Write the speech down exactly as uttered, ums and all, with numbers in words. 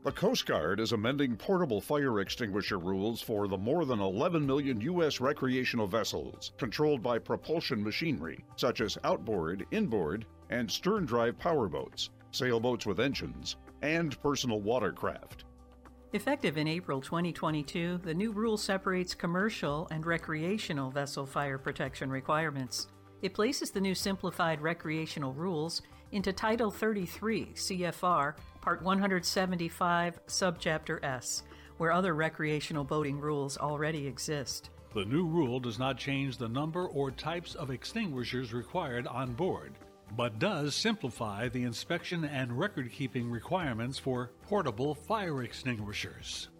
The Coast Guard is amending portable fire extinguisher rules for the more than eleven million U S recreational vessels controlled by propulsion machinery, such as outboard, inboard, and stern-drive powerboats, sailboats with engines, and personal watercraft. Effective in April twenty twenty-two, the new rule separates commercial and recreational vessel fire protection requirements. It places the new simplified recreational rules into Title thirty-three C F R, Part one seventy-five, Subchapter S, where other recreational boating rules already exist. The new rule does not change the number or types of extinguishers required on board, but does simplify the inspection and record-keeping requirements for portable fire extinguishers.